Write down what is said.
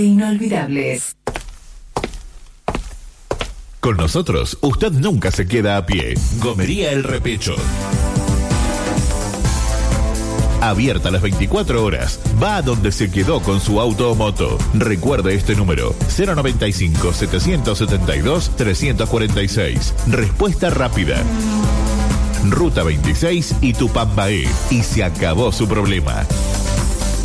Inolvidables. Con nosotros, usted nunca se queda a pie. Gomería El Repecho. Abierta las 24 horas. Va a donde se quedó con su auto o moto. Recuerde este número: 095-772-346. Respuesta rápida. Ruta 26 y Tupambaé. Y se acabó su problema.